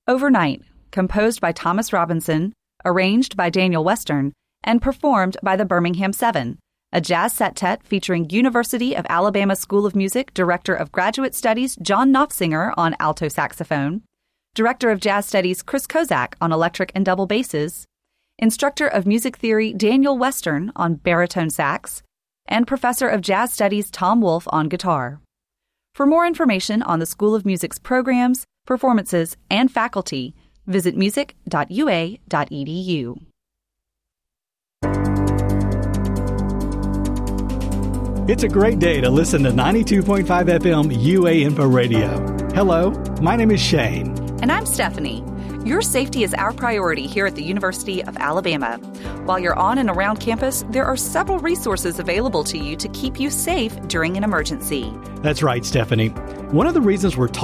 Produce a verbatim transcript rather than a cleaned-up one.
Overnight, composed by Thomas Robinson, arranged by Daniel Western, and performed by the Birmingham Seven, a jazz septet featuring University of Alabama School of Music Director of Graduate Studies John Knopfsinger on alto saxophone, Director of Jazz Studies Chris Kozak on electric and double basses, Instructor of Music Theory Daniel Western on baritone sax, and Professor of Jazz Studies Tom Wolfe on guitar. For more information on the School of Music's programs, performances, and faculty, visit music dot u a dot e d u. It's a great day to listen to ninety-two point five F M U A Info Radio. Hello, my name is Shane. And I'm Stephanie. Your safety is our priority here at the University of Alabama. While you're on and around campus, there are several resources available to you to keep you safe during an emergency. That's right, Stephanie. One of the reasons we're talking